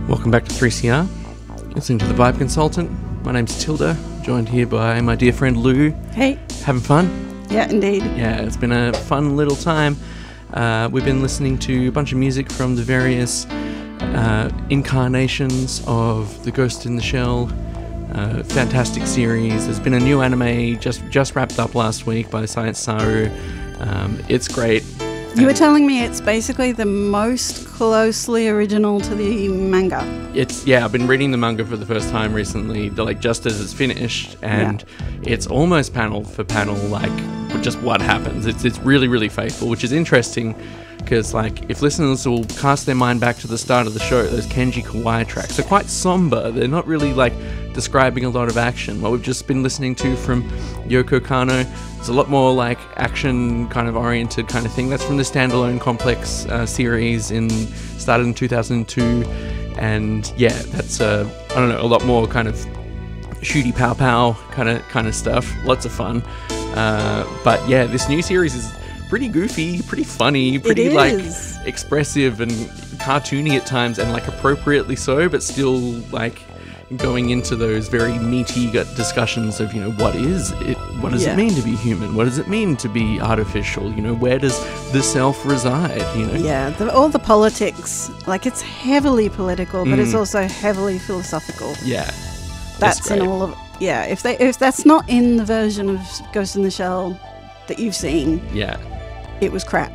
Welcome back to 3CR. Listening to The Vibe Consultant. My name's Tilda, joined here by my dear friend Lou. Hey. Having fun? Yeah, indeed. Yeah, it's been a fun little time. We've been listening to a bunch of music from the various incarnations of The Ghost in the Shell. Fantastic series. There's been a new anime just wrapped up last week by Science Saru. It's great. You were telling me it's basically the most closely original to the manga. I've been reading the manga for the first time recently, just as it's finished, and it's almost panel for panel, just what happens. It's really, really faithful, which is interesting, because if listeners will cast their mind back to the start of the show, those Kenji Kawai tracks are quite somber. They're not really describing a lot of action. What we've just been listening to from Yoko Kanno, it's a lot more action kind of oriented kind of thing. That's from the Standalone Complex series started in 2002, and yeah, that's a lot more kind of shooty pow pow kind of stuff. Lots of fun. But yeah, this new series is pretty goofy, pretty funny, pretty expressive and cartoony at times, and appropriately so, but still going into those very meaty discussions of, what is it? What does it mean to be human? What does it mean to be artificial? Where does the self reside? Yeah, all the politics, it's heavily political, but it's also heavily philosophical. Yeah, that's in all of. Yeah, if that's not in the version of Ghost in the Shell that you've seen, it was crap.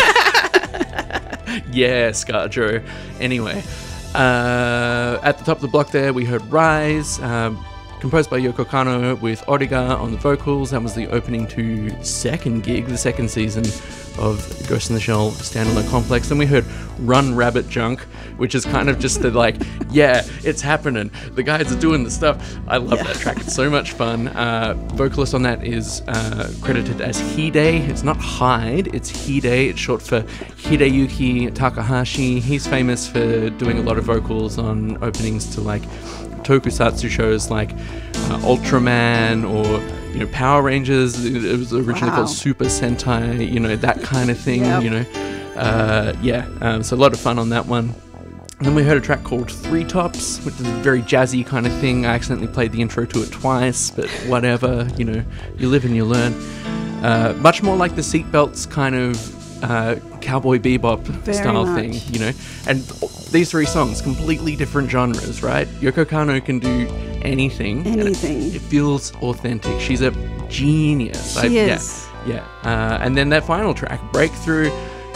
Yeah, ScarJo. Anyway. At the top of the block there, we heard Rise, composed by Yoko Kanno with Origa on the vocals. That was the opening to the second season of Ghost in the Shell Standalone Complex. Then we heard Run Rabbit Junk, which is kind of just it's happening. The guys are doing the stuff. I love that track. It's so much fun. Vocalist on that is credited as Hide. It's not Hyde, it's Hide. It's short for Hideyuki Takahashi. He's famous for doing a lot of vocals on openings to tokusatsu shows like Ultraman or Power Rangers. It was originally called Super Sentai, that kind of thing. So a lot of fun on that one. And then we heard a track called Three Tops, which is a very jazzy kind of thing. I accidentally played the intro to it twice, but whatever, you live and you learn. Much more like the Seatbelts kind of Cowboy Bebop style thing, And these three songs, completely different genres, right? Yoko Kanno can do anything. It feels authentic. She's a genius. She is. Yeah. And then that final track, Breakthrough,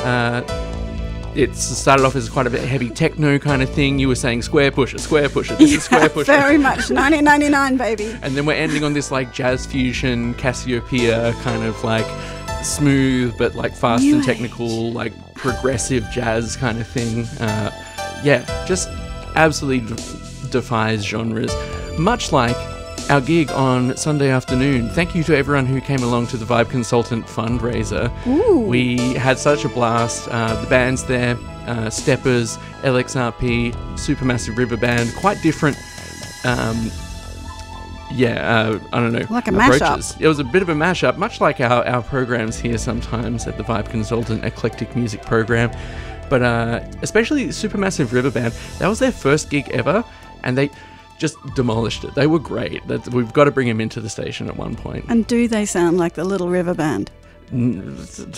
it started off as quite a bit heavy techno kind of thing. You were saying Square Pusher. This is Square Pusher. Very much. 1999, baby. And then we're ending on this jazz fusion, Cassiopeia kind of smooth but fast and technical, progressive jazz kind of thing. Just absolutely defies genres. Much like our gig on Sunday afternoon. Thank you to everyone who came along to the Vibe Consultant fundraiser. Ooh. We had such a blast. The bands there, Steppers, LXRP, Supermassive River Band, quite different I don't know. Like a approaches. mashup. It was a bit of a mashup, much like our programs here sometimes at the Vibe Consultant Eclectic Music Program. But especially Supermassive River Band, that was their first gig ever, and they just demolished it. They were great. We've got to bring them into the station at one point. And do they sound like the Little River Band? You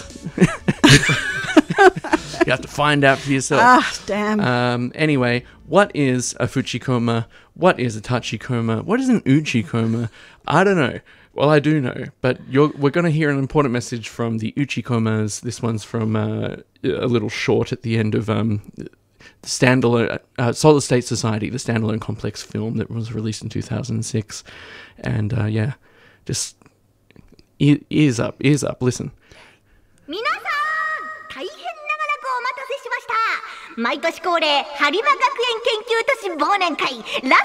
have to find out for yourself. Ah, damn. Anyway, what is a Fuchikoma? What is a Tachikoma? What is an Uchikoma? I don't know. Well, I do know, but we're going to hear an important message from the Uchikomas. This one's from a little short at the end of the standalone Solid State Society, the Standalone Complex film that was released in 2006. And just ears up, listen. 皆さん、大変長らくお待たせしました。毎年恒例、播磨学園研究都市忘年会ラストを飾るの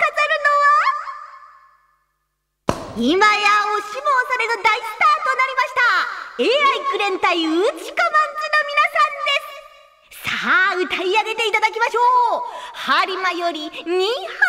は、今や押しも押される大スターとなりました AI クレン対ウチコマンズの皆さんです。さあ歌い上げていただきましょう。播磨よりニーハ